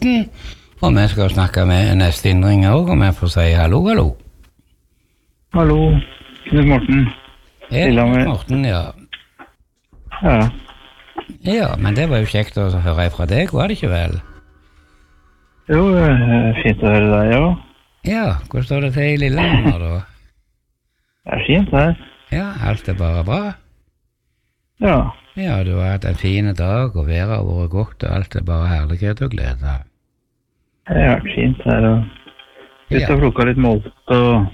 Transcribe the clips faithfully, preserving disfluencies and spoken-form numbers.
Morten, og vi skal snakke med neste innringer også, og vi får si hallo, hallo. Hallo, Knut Morten. Ja, Knut Morten, ja. Ja. Ja, men det var jo kjekt å høre fra deg, var det ikke vel? Jo, fint å høre deg, ja. Ja, hvordan står det til i Lillehammer da? Det er fint her. Ja, alt er bare bra? Ja. Ja, du har hatt en fin dag, og været har vært godt, og alt er bare herlighet og glede. Det har vært fint her, og ut og plukket litt målt, og...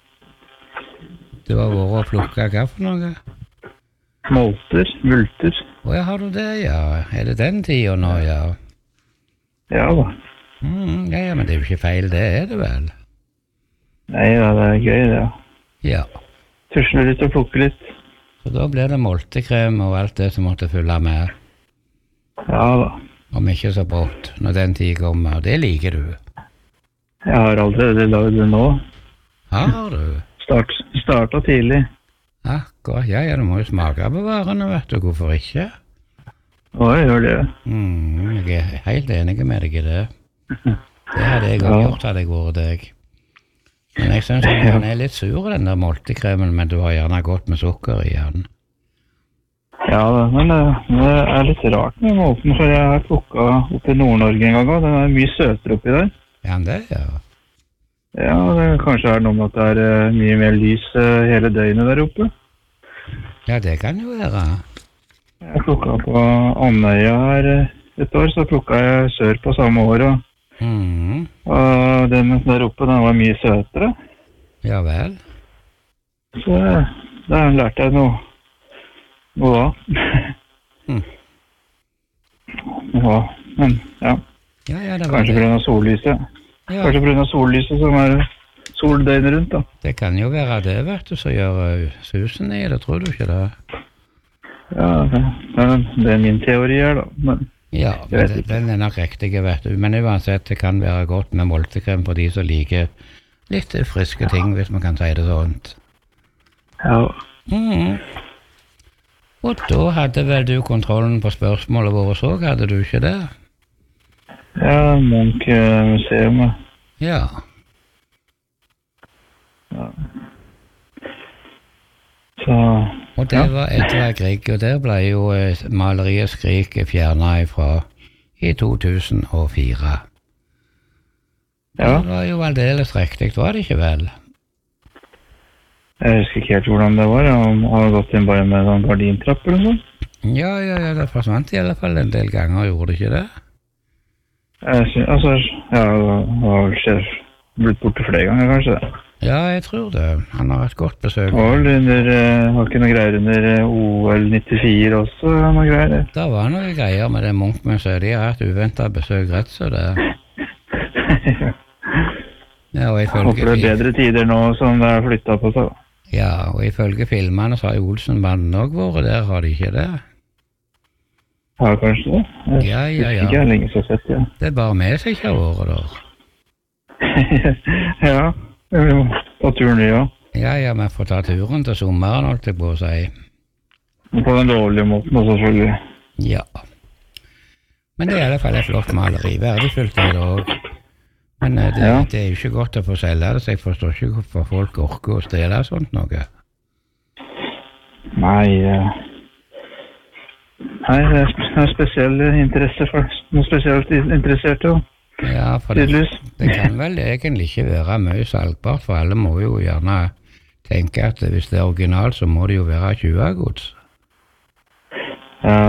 Du har vært og plukket hva for noe? Målter, multer. Å ja, har du det, ja? Er det den tiden nå, ja? Ja da. Mm, ja, ja, men det er jo ikke feil, det er det vel? Nei, ja, det er gøy, det, ja. Ja. Tusler litt og plukker litt. Så da blir det moltekrem og alt det som måtte fylle med. Ja da. Om ikke så brått, når den tid kommer, og det liker du. Jeg har allerede laget det nå. Har du? Start, startet tidlig. Akkurat, ja, ja, du må jo smake på varene, vet du, hvorfor ikke? Å, jeg gjør det. Mm, jeg er helt enig med deg i det. Det hadde jeg også gjort, hadde jeg vært deg. Men jeg synes at den er litt sur, den der moltekremen, men du har gjerne godt med sukker i den. Ja, men det, det er litt rart med måten, for jeg har plukket opp i Nord-Norge en gang, og den er mye søtere oppi der. Ja, det, ja. Ja, det kanskje er noe med at det er uh, mye mer lys uh, hele døgnet der oppe. Ja, det kan jo være. Jeg plukket på Andøya her uh, et år, så plukket jeg sør på samme år, og, mm. og den der oppe, den var mye søtere. Ja vel. Så uh, der lærte jeg noe, noe da. mm. Ja, men ja. Ja, ja, det kanskje på grunn av sollyset. Ja. Kanskje på grunn av sollyset som er sol døgnet rundt, da. Det kan jo være det, vet du, som gjør uh, susen i det, tror du ikke det? Ja, det, det er min teori her, da. Men, ja, men det, den er nok riktig, vet du. Men uansett, det kan være godt med moltekrem for de som liker litt friske ting, ja. Hvis man kan si det sånt. Ja. Mm. Og da hadde vel du kontrollen på spørsmålet vårt så, hadde du ikke det? Ja, Munch-museum. Ja. Ja. Så, og det ja. Var Edvard Grieg, og der ble jo eh, maleriet Skrik fjernet ifra i to tusen og fire. Ja. Det var jo aldeles riktig, var det ikke vel? Jeg husker ikke helt hvordan det var, jeg har gått inn bare med en gardintrapp eller noe sånt. Ja, ja, ja, det forsvant i alle fall en del ganger, gjorde det ikke det? Jeg synes, altså, ja, det har vel blitt borte flere ganger, kanskje det. Ja, jeg tror det. Han har et godt besøk. Og under, uh, har ikke noe greier under uh, O L nittifire også, noe greier. Det var noe greier med det Munch-museet. De har hatt uventet besøk rett, så det... ja, og ifølge... Håper det er bedre tider nå som det er flyttet på seg. Ja, og ifølge filmene så har Olsenbanden også vært der, har de ikke det? Ja, kanskje det. Jeg ja, ja, ja. Ikke jeg lenge så sett, ja. Det er bare med seg ikke har vært der. ja, jeg må ta turen, ja. Ja, ja, men får ta turen til sommeren, holdt jeg på å si. På den dårlige måten, selvfølgelig. Ja. Men det er i hvert fall et flott maleri, verdifullt er det også. Men det, ja. Det er jo ikke godt å få selge det, så jeg forstår ikke hvorfor folk orker å stjele sånt noe. Nei, ja. Nei, det er spesiell interesse for noe spesielt interessert, jo. Ja, for det, det kan vel egentlig ikke være mye salgbart, for alle må jo gjerne tenke at hvis det er originalt, så må det jo være tjuegods. Ja,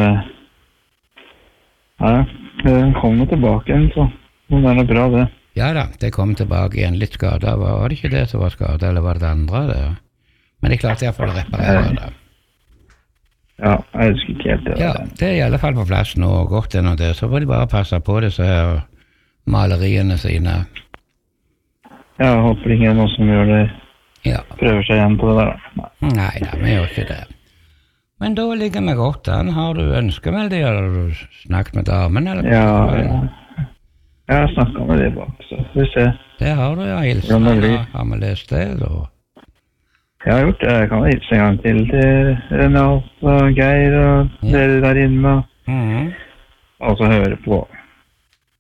ja, det kom jo tilbake igjen, så det er noe bra, det. Ja da, det kom tilbake igjen litt skadet. Var det ikke det som var skadet, eller var det det andre det? Men det klarte jeg for å reparere det. Ja, jeg husker ikke helt det. Ja, det er i alle fall på plass nå, og godt enn det. Så får de bare passe på disse her maleriene sine. Ja, jeg håper ikke er noe som gjør det. Ja. Prøver seg igjen på det der. Nei, Nei da, vi gjør ikke det. Men da ligger vi godt an. Har du ønskemeldig, eller har du snakket med damen? Eller? Ja, ja. Jeg har snakket med det bak, så får vi se. Det har du, ja. Hilsen, ja, har vi lest det, da? Jeg har gjort det. Jeg kan hilse en gang til til Renat og Geir og ja. Dere der inne. Mm-hmm. Og så høre på.